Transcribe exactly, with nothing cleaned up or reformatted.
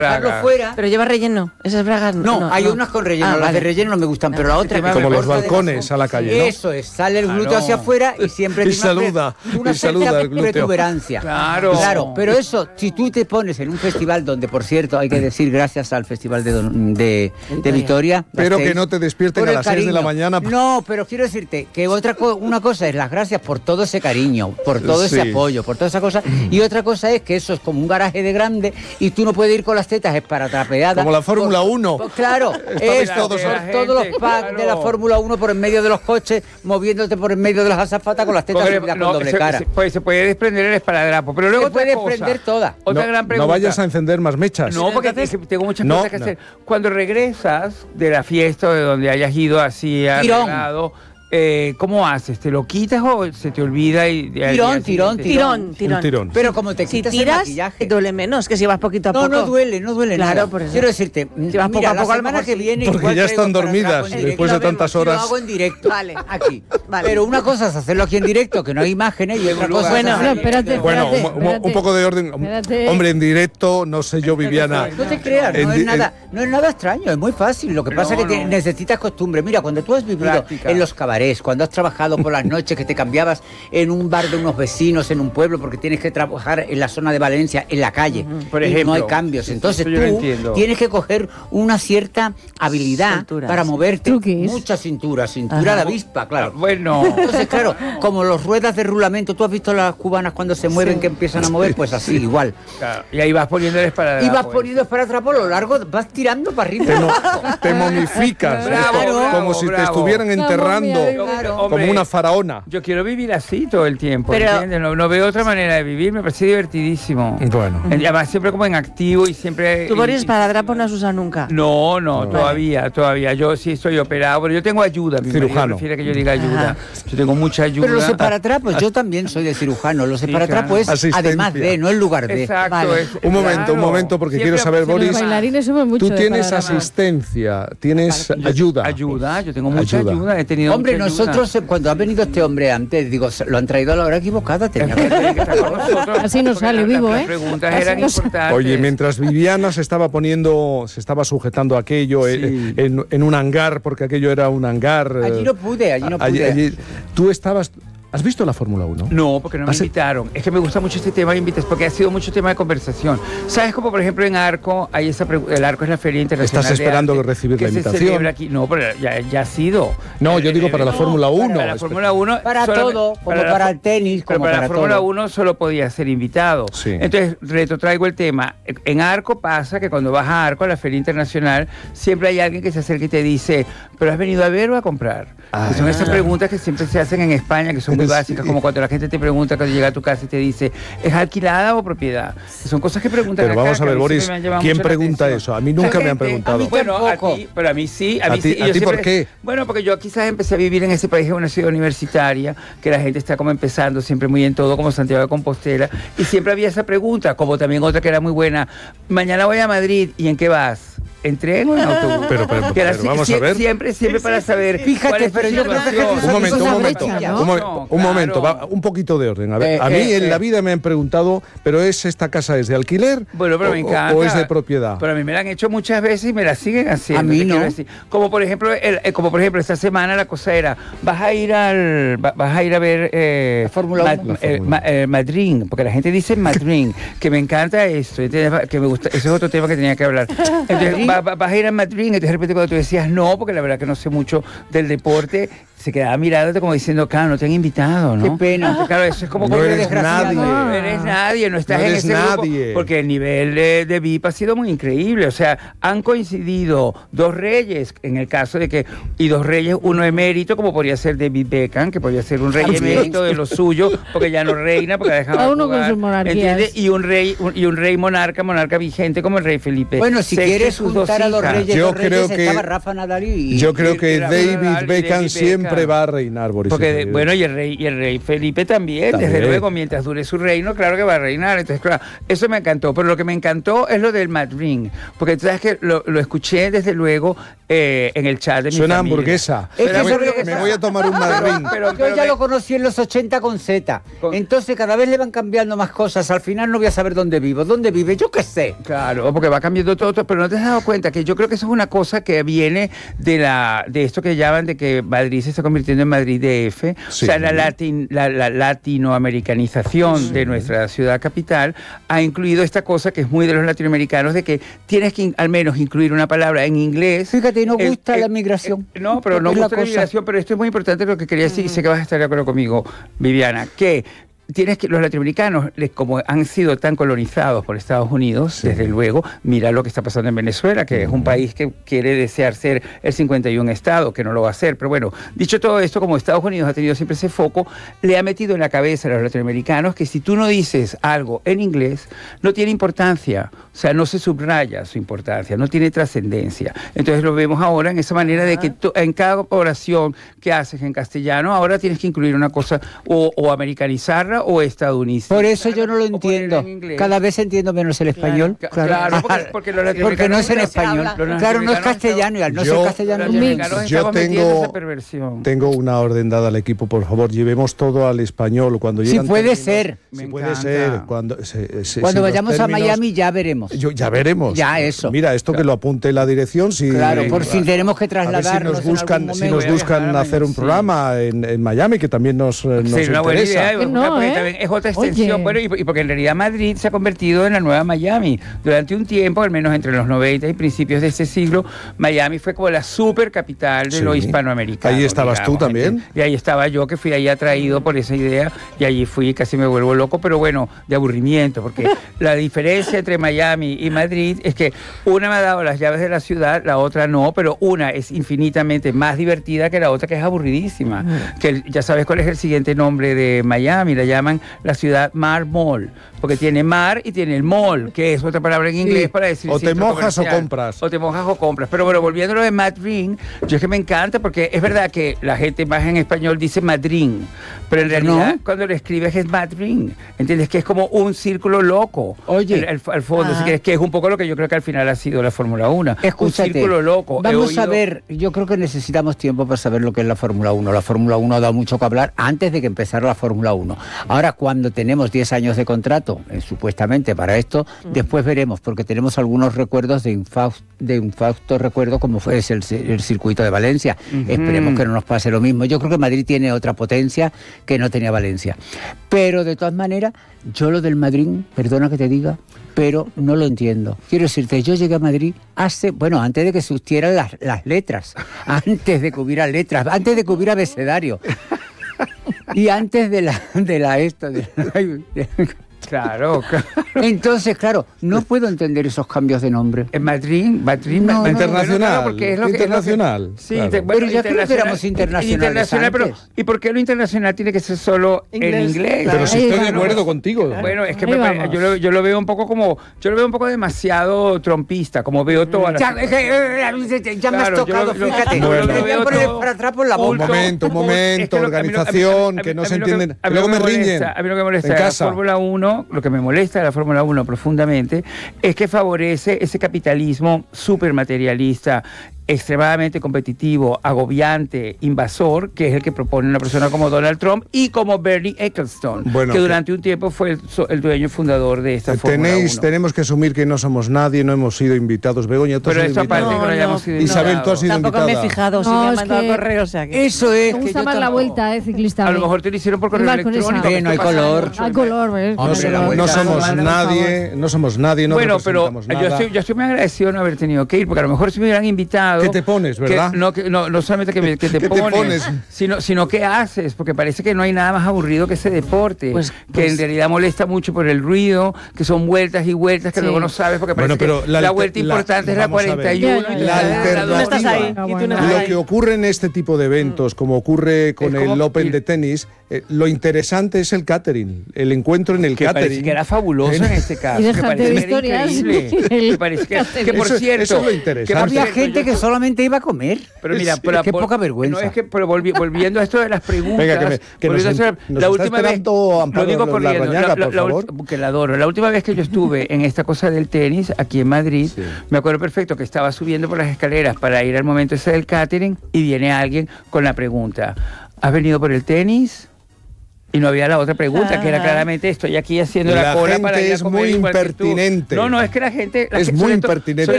dejarlo fuera. Pero lleva relleno, esas bragas no. No, no hay no. unas con relleno, Ah, las vale. de relleno no me gustan, pero la otra... Como los balcones a la calle, ¿no? Eso es, sale el glúteo Claro. hacia afuera y siempre... Y tiene una pre- saluda, una y saluda cierta el glúteo. protuberancia. Claro. Claro, pero eso, si tú te pones en un festival donde, por cierto, hay que decir gracias al Festival de, Don- de, de Vitoria... Pero Gasteiz, que no te despierten por a el las seis de la cariño. mañana. No, pero quiero decirte que otra co- una cosa es las gracias por todo ese cariño, por todo ese Sí. apoyo, por toda esa cosa, y otra cosa es que eso es como un garaje de grande y tú no puedes ir con las tetas esparatrapeadas. Como la Fórmula uno. Por- Claro, Estabais es todos- por la todos los gente, packs claro. de la Fórmula uno por en medio de los coches, moviéndote por en medio de las azafatas con las tetas Porque, subidas no, con doble se, cara. se puede, se puede desprender el esparadrapo, pero luego Se puede otra cosa, desprender toda. Otra no, gran no pregunta. vayas a encender más mechas. No, porque es que tengo muchas No, cosas que no. hacer. Cuando regresas de la fiesta o de donde hayas ido así Tirón. arreglado, eh, ¿cómo haces? ¿Te lo quitas o se te olvida? Y, y al Tirón, día tirón, siguiente- Tirón, tirón. Un tirón. Pero como te Si quitas el tiras, maquillaje... duele menos que si vas poquito a No, poco. no duele, no duele Claro, nada. por eso. Quiero decirte, Si vas poco mira, a la poco, a lo semana mejor que sí. viene... Porque igual ya traigo están para dormidas atrás en directo. después de Lo vemos, tantas y lo horas. hago en directo, Vale. aquí. Vale. Pero una cosa es hacerlo aquí en directo, que no hay imágenes, y otra cosa Bueno, es no, hacerlo- espérate, Bueno, espérate, un, un- un espérate. poco de orden. Espérate. Hombre, en directo, no sé yo, Viviana. No te creas, En no di- es, nada, no es nada extraño, es muy fácil. Lo que pasa No, es que te- no. necesitas costumbre. Mira, cuando tú has vivido Práctica. en los cabarets, cuando has trabajado por las noches, que te cambiabas en un bar de unos vecinos, en un pueblo, porque tienes que trabajar en la zona de Valencia, en la calle, Por y no ejemplo. hay cambios. Entonces Eso yo lo tú entiendo. tienes que coger una cierta habilidad Cintura, para sí. moverte. Truquis. Mucha cintura, cintura de avispa, claro. Bueno. Entonces, claro, como los ruedas de rulamiento, ¿tú has visto las cubanas cuando se mueven, que empiezan a mover? Pues así, igual. Claro, y ahí vas poniendo el esparadrapo. Y vas eh. poniendo para atrás por lo largo, vas tirando para arriba. Te, mo- te momificas, Bravo, como, bravo, como si te bravo. estuvieran enterrando, Yo- Claro. como Hombre, una faraona. Yo quiero vivir así todo el tiempo, Pero- ¿entiendes? No, no veo otra manera de vivir, me parece divertidísimo. Bueno. Y además siempre como en activo y siempre... Tú, Boris, y- para drapo no has usado nunca. No, no, No. todavía, todavía. Yo sí estoy operado, pero yo tengo ayuda. Mi marido Cirujano. prefiere que yo diga ayuda. Yo tengo mucha ayuda. Pero los separatrapos, yo también soy de cirujano. Los Sí, separatrapos claro. es Asistencia. además de, no en lugar de. Exacto. Vale. es- Un momento, claro. un momento, porque Siempre quiero saber, aparece Boris. Los más. bailarines somos mucho Tú de tienes panorama. asistencia, tienes Yo- ayuda. Ayuda, yo tengo mucha ayuda. Ayuda. He tenido Hombre, mucha ayuda. nosotros, eh, cuando ha venido este hombre antes, digo, se- lo han traído a la hora equivocada. Tenía que... Tiene que estar con nosotros, Así nos porque sale las- vivo, las ¿eh? preguntas Así eran nos- importantes. Oye, mientras Viviana se estaba poniendo, se estaba sujetando aquello Sí. eh, en, en un hangar, porque aquello era un hangar. eh, Allí no pude, allí no allí- pude. allí- tú estabas. ¿Has visto la Fórmula uno? No, porque no me ¿Ah, sí? invitaron. Es que me gusta mucho este tema de invitas, porque ha sido mucho tema de conversación. ¿Sabes? Como por ejemplo en Arco, hay esa pregu- el Arco es la Feria Internacional ¿Estás de esperando Arte, recibir que la se invitación? celebra aquí. No, pero ya, ya ha sido. No, yo digo para la no, Fórmula uno. Para la Fórmula uno. Para solamente- todo, como para la- el tenis, pero como para, para la Fórmula todo. uno solo podía ser invitado. Sí. Entonces, retrotraigo el tema. En Arco pasa que cuando vas a Arco, a la Feria Internacional, siempre hay alguien que se acerca y te dice, ¿pero has venido a ver o a comprar? Ah, Que son esas ya. preguntas que siempre se hacen en España, que son muy Sí. básicas, como cuando la gente te pregunta cuando llega a tu casa y te dice, ¿es alquilada o propiedad? Que son cosas que preguntan Pero acá, vamos a que ver, mí Boris, siempre me han llamado ¿quién mucho la pregunta atención. eso? A mí nunca La me han gente- preguntado. a mí, bueno, a tampoco. ti, pero a mí sí. A, ¿A mí ti- sí. a Yo ti por siempre- qué? Bueno, porque yo quizás empecé a vivir en ese país, en una ciudad universitaria, que la gente está como empezando siempre muy en todo, como Santiago de Compostela, y siempre había esa pregunta, como también otra que era muy buena, mañana voy a Madrid, ¿y en qué vas? ¿En tren o en autobús? Pero, pero, Que era pero así- vamos sie- a ver. Siempre, siempre para saber. Fíjate, cuál es tu pero yo creo que situación. Jesús Un momento, un Esa momento, brecha, ¿no? un, mo- No, un claro. momento, va, un poquito de orden. A ver, Eh, a mí eh, en eh. la vida me han preguntado, ¿pero es esta casa es de alquiler? Bueno, pero o, me o- encanta. o es de propiedad? Pero a mí me la han hecho muchas veces y me la siguen haciendo. A mí te no. quiero decir. Como por ejemplo, el- eh, como por ejemplo esta semana la cosa era, vas a ir al, va- vas a ir a ver eh, La Fórmula Ma- uno. eh, ma- eh, Madrid, porque la gente dice Madrid, que me encanta esto, entonces, que me gusta, ese es otro tema que tenía que hablar. Entonces, va- va- vas a ir a Madrid, entonces de repente cuando tú decías no, porque la verdad que no sé mucho del deporte, se quedaba mirándote como diciendo, claro, no te han invitado, ¿no? Qué pena. Entonces, claro, eso es como No porque eres desgraciado, nadie. No eres nadie, no estás No en eres ese grupo, nadie. porque el nivel de, de V I P ha sido muy increíble. O sea, han coincidido dos reyes, en el caso de que, y dos reyes, uno emérito, como podría ser David Beckham, que podría ser un rey También. emérito de lo suyo, porque ya no reina, porque ha dejado Cada de uno con jugar, sus monarquías. ¿entiendes? Y un rey, un- y un rey monarca, monarca vigente como el rey Felipe. Bueno, si Sexto y quieres sus dos juntar a los hijas. reyes, Yo dos reyes, creo que- estaba Rafa Nadal y... Yo creo y- que y Rafael David Nadal y Beckham David siempre siempre va a reinar Boris. Porque, bueno, y el rey y el rey Felipe también, También. desde luego, mientras dure su reino, claro que va a reinar. Entonces, claro, eso me encantó. Pero lo que me encantó es lo del Madrid, porque tú sabes que lo, lo escuché, desde luego, eh, en el chat de mi Suena familia. hamburguesa. Es que me, voy, eso es lo que me pasa. voy a tomar un Madrid. Pero- Yo pero ya me- lo conocí en los ochenta con Z. Con- Entonces cada vez le van cambiando más cosas. Al final no voy a saber dónde vivo. ¿Dónde vive? Yo qué sé. Claro, porque va cambiando todo, todo, pero no te has dado cuenta que yo creo que eso es una cosa que viene de la de esto que llaman de que Madrid se está convirtiendo en Madrid D F, Sí. o sea, la, latin, la, la latinoamericanización de nuestra ciudad capital ha incluido esta cosa que es muy de los latinoamericanos, de que tienes que in- al menos incluir una palabra en inglés. Fíjate, y no Eh, gusta eh, la migración. eh, no, pero no Es la gusta la cosa. migración, pero esto es muy importante lo que quería decir, y sé que vas a estar de acuerdo conmigo, Viviana, que tienes que los latinoamericanos, les- como han sido tan colonizados por Estados Unidos, Sí. desde luego, mira lo que está pasando en Venezuela, que es un país que quiere desear ser el cincuenta y un estado, que no lo va a hacer. Pero bueno, dicho todo esto, como Estados Unidos ha tenido siempre ese foco, le ha metido en la cabeza a los latinoamericanos que si tú no dices algo en inglés, no tiene importancia. O sea, no se subraya su importancia, no tiene trascendencia. Entonces lo vemos ahora en esa manera de que tú- en cada oración que haces en castellano, ahora tienes que incluir una cosa o, o americanizarla o estadounidense. Por eso yo no lo O ponerla entiendo. en inglés. Cada vez entiendo menos el español. Claro, claro, porque- porque los Porque no es en latinoamericanos- español. los Claro, no es latinoamericanos castellano. Y al no Yo- ser castellano, Los Un yo no mix. latinoamericanos Yo estamos metiendo tengo- esa perversión. Tengo una orden dada al equipo, por favor, llevemos todo al español cuando Sí, llegan puede términos- ser. Sí, Me puede encanta. ser. Cuando, se- se- Cuando si los vayamos a términos- Miami ya veremos. Yo- ya veremos. Ya, eso. Mira, esto que lo apunte la dirección. Si, Claro, por si tenemos que a ver si trasladarnos nos en buscan, algún si momento. nos Voy a buscan viajar a hacer un Miami, sí. programa en, en Miami, que también nos, eh, nos Sí, una buena interesa. idea. Que una- no, porque ¿eh? también es otra extensión. Oye. Bueno, y, y porque en realidad Madrid se ha convertido en la nueva Miami. Durante un tiempo, al menos entre los noventa y principios de este siglo, Miami fue como la super capital de Sí. lo hispanoamericano. Ahí estabas tú también. ¿entiendes? Y ahí estaba yo, que fui ahí atraído por esa idea, y allí fui, casi me vuelvo loco, pero bueno, de aburrimiento, porque la diferencia entre Miami y Madrid es que una me ha dado las llaves de la ciudad, la otra no, pero una es infinitamente más divertida que la otra, que es aburridísima. Que el- ya sabes cuál es el siguiente nombre de Miami, la llaman la ciudad Mar Mall, porque tiene mar y tiene el mall, que es otra palabra en inglés para decir o te centro mojas o comercial. compras. O te mojas o compras. Pero bueno, volviendo a lo de Madrid, yo es que me encanta, porque es verdad que la gente más en español dice Madrid, pero en realidad No. cuando lo escribes es Madrid, ¿entiendes? Que es como un círculo loco. Oye. El- el- al fondo, Ah. si quieres, que es un poco lo que yo creo que al final ha sido la Fórmula uno. Escúchate, un círculo loco. He Vamos a oído- ver, yo creo que necesitamos tiempo para saber lo que es la Fórmula uno. La Fórmula uno ha dado mucho que hablar antes de que empezara la Fórmula uno. Ahora, cuando tenemos diez años de contrato, eh, supuestamente para esto, después veremos, porque tenemos algunos recuerdos de infausto, de infausto recuerdo, como fue ese el, ci- el circuito de Valencia. Esperemos que no nos pase lo mismo. Yo creo que Madrid tiene otra potencia que no tenía Valencia. Pero de todas maneras, yo lo del Madrid, perdona que te diga, pero no lo entiendo. Quiero decirte, yo llegué a Madrid hace, bueno, antes de que surgieran las, las letras, antes de que hubiera letras, antes de que hubiera abecedario. Y antes de la, de la esto, de la- Claro, claro. Entonces, claro, no puedo entender esos cambios de nombre. En Madrid, Madrid, No, no, internacional, porque es lo que- internacional, es lo que- sí, claro. te- bueno, Pero ya creo que éramos internacionales internacional, pero antes. ¿y por qué lo internacional tiene que ser solo en Inglés. inglés? Pero si Ahí estoy de vamos. acuerdo contigo. Bueno, es que Ahí me pare- vamos. yo, lo, yo lo veo un poco como, yo lo veo un poco demasiado trompista, como veo todas las... Ya, es que, eh, ya me has Claro, yo tocado, lo- lo- fíjate. yo lo Me voy veo a poner todo para atrás por la Un boca. momento, un momento, Es que lo- a mí lo- a mí- organización, a mí- que no a mí se lo que- entienden. a mí Luego lo me que molesta- riñen. A mí lo que me molesta En de la casa. Fórmula uno, lo que me molesta de la Fórmula uno profundamente, es que favorece ese capitalismo súper materialista, extremadamente competitivo, agobiante, invasor, que es el que propone una persona como Donald Trump y como Bernie Ecclestone, Bueno, que que- durante un tiempo fue el, so- el dueño fundador de esta Fórmula Tenéis, uno. tenemos que asumir que no somos nadie, no hemos sido invitados. Begoña, tú has Pero sido esto aparte invitada. que no No, hayamos no. sido Isabel, invitados. tú has sido Tampoco me he invitada. fijado, si No, me han es mandado que- correo, o sea que... Eso es. Me que gusta yo más la tampoco- vuelta, eh, ciclista. A lo mejor te lo hicieron por correo Igual con esa. electrónico. Bien, no hay esto pasa color. mucho. Al color, ¿ves? No, Hombre, somos- la no vuelta, somos mándame un nadie, no somos nadie, no Bueno, pero representamos yo nada. estoy, yo estoy muy agradecido no haber tenido que ir, porque a lo mejor si me hubieran invitado... ¿Qué te pones, que- verdad? no, que- no, no solamente que, me- que te, ¿Qué te pones, pones? Sino, sino qué haces, porque parece que no hay nada más aburrido que ese deporte, Pues- que pues- en realidad molesta mucho por el ruido, que son vueltas y vueltas que Sí. luego no sabes, porque Bueno, parece pero que la la, alter- vuelta la- importante es la vamos a ver. cuarenta y uno. Ya, ya, y ya. La te das alternativa. Tú no estás ahí, Ah, y tú bueno. no estás Lo ahí. que ocurre en este tipo de eventos, como ocurre con Es el como Open ir- de tenis, eh, lo interesante es el catering, el encuentro en el Que parece catering. que era fabuloso en este caso. Y que déjate parece de que era historias. increíble. El Que parece que, catering. que por Eso- cierto, eso es lo que por interesante. Había cierto, gente yo que estuve- solamente iba a comer. Pero mira, Sí, pero, qué por- poca vergüenza. No, es que, pero volvi- volviendo a esto de las preguntas. Venga, que me- que volviendo nos a en- hacer- nos la está última vez, esperando Amparo lo digo La- corriendo, Larrañaga, por la- favor. que la adoro. La última vez que yo estuve en esta cosa del tenis, aquí en Madrid, Sí. me acuerdo perfecto que estaba subiendo por las escaleras para ir al momento ese del catering y viene alguien con la pregunta: ¿has venido por el tenis? Y no había la otra pregunta, que era Ajá. claramente estoy aquí haciendo la, La cola gente para ir a es comer muy igual que tú. impertinente. No, no, es que la gente... la Es gente- muy sobre to- impertinente. sobre